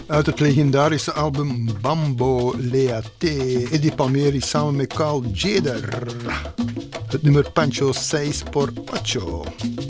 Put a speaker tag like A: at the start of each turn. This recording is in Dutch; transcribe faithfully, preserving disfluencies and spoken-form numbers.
A: Uit het legendarische album Bambo Leate, Eddie Palmieri samen met Carl Jader. Het nummer Pancho seis por ocho.